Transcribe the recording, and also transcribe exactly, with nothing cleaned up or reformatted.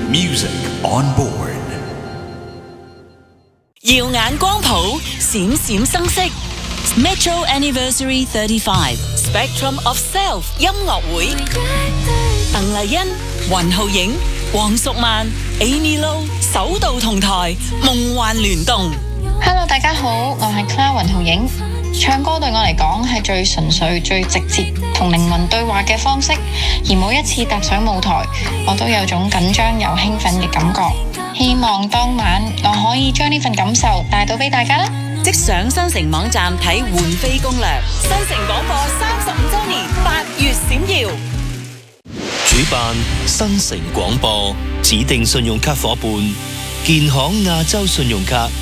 Music on board。 耀眼光譜，閃閃生色。Metro Anniversary thirty-five Spectrum of Self 音樂會，鄧麗欣、雲浩影、黃淑曼、Amy Lo 首度同台，夢幻聯動。 Hello， 大家好，我係 Clara 雲浩影。唱歌對我嚟講係最純粹、最直接同靈魂對話嘅方式，而每一次踏上舞台，我都有種緊張又興奮嘅感覺。希望當晚我可以將呢份感受帶到俾大家啦！ 即上新城網站睇換飛攻略。新城廣播三十五週年，八月閃耀。 主辦新城廣播，指定信用卡夥伴建行亞洲信用卡。